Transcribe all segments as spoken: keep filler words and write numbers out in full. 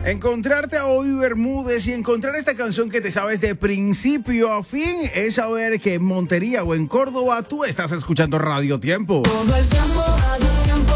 Encontrarte a Obi Bermúdez y encontrar esta canción que te sabes de principio a fin es saber que en Montería o en Córdoba tú estás escuchando Radio Tiempo. Todo el tiempo, Radio Tiempo.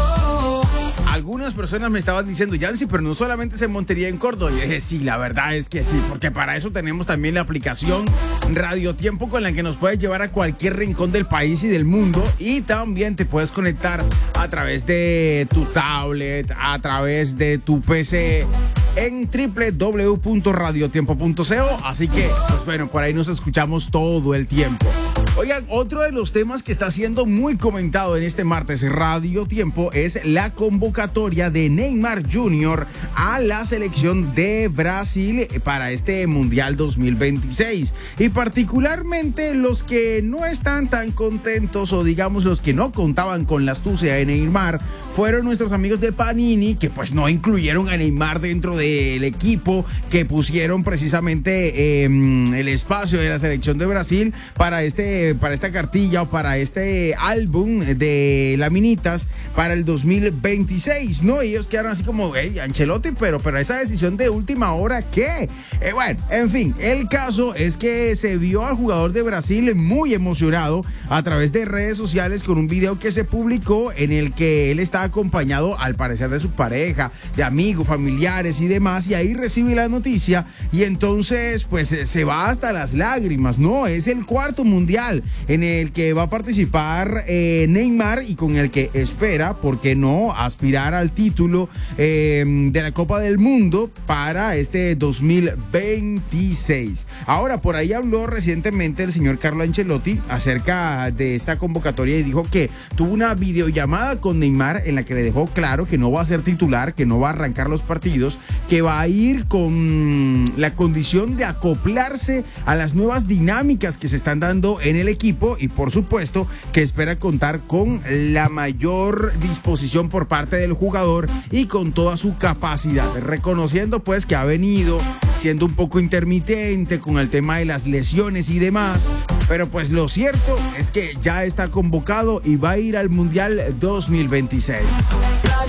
Algunas personas me estaban diciendo, Yancy, pero no solamente es en Montería, en Córdoba. Y dije, sí, la verdad es que sí, porque para eso tenemos también la aplicación Radio Tiempo con la que nos puedes llevar a cualquier rincón del país y del mundo. Y también te puedes conectar a través de tu tablet, a través de tu P C en doble u doble u doble u punto radio tiempo punto co. Así que, pues bueno, por ahí nos escuchamos todo el tiempo. Oigan, otro de los temas que está siendo muy comentado en este martes Radio Tiempo es la convocatoria de Neymar junior a la selección de Brasil para este Mundial dos mil veintiséis. Y particularmente los que no están tan contentos, o digamos los que no contaban con la astucia de Neymar, fueron nuestros amigos de Panini, que pues no incluyeron a Neymar dentro del equipo, que pusieron precisamente eh, el espacio de la selección de Brasil para este para esta cartilla o para este álbum de laminitas para el dos mil veintiséis, ¿no? Ellos quedaron así como, hey, Ancelotti, pero, pero esa decisión de última hora, ¿qué? Eh, bueno, en fin, el caso es que se vio al jugador de Brasil muy emocionado a través de redes sociales con un video que se publicó en el que él está acompañado, al parecer, de su pareja, de amigos, familiares y demás, y ahí recibe la noticia y entonces, pues, se va hasta las lágrimas, ¿no? Es el cuarto mundial en el que va a participar eh, Neymar y con el que espera, ¿por qué no?, aspirar al título eh, de la Copa del Mundo para este dos mil veintiséis. Ahora, por ahí habló recientemente el señor Carlo Ancelotti acerca de esta convocatoria y dijo que tuvo una videollamada con Neymar en la que le dejó claro que no va a ser titular, que no va a arrancar los partidos, que va a ir con la condición de acoplarse a las nuevas dinámicas que se están dando en el equipo y por supuesto que espera contar con la mayor disposición por parte del jugador y con toda su capacidad, reconociendo pues que ha venido siendo un poco intermitente con el tema de las lesiones y demás, pero pues lo cierto es que ya está convocado y va a ir al Mundial dos mil veintiséis.